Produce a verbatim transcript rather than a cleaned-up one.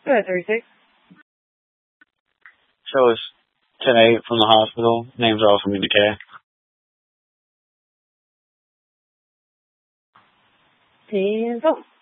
Go ahead, thirty-six. Show us ten eight from the hospital. Names are all from Decay. And vote.